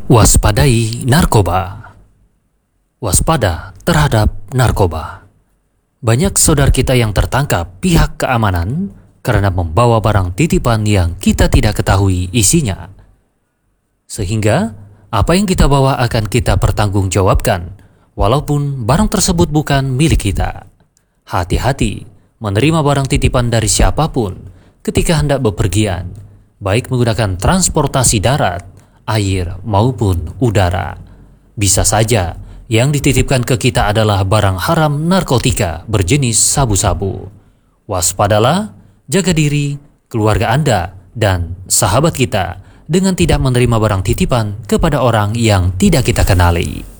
Waspadai narkoba. Waspada terhadap narkoba. Banyak saudara kita yang tertangkap pihak keamanan karena membawa barang titipan yang kita tidak ketahui isinya. Sehingga apa yang kita bawa akan kita pertanggungjawabkan, walaupun barang tersebut bukan milik kita. Hati-hati menerima barang titipan dari siapapun ketika hendak bepergian, baik menggunakan transportasi darat, air maupun udara. Bisa saja yang dititipkan ke kita adalah barang haram narkotika berjenis sabu-sabu. Waspadalah, jaga diri, keluarga Anda, dan sahabat kita dengan tidak menerima barang titipan kepada orang yang tidak kita kenali.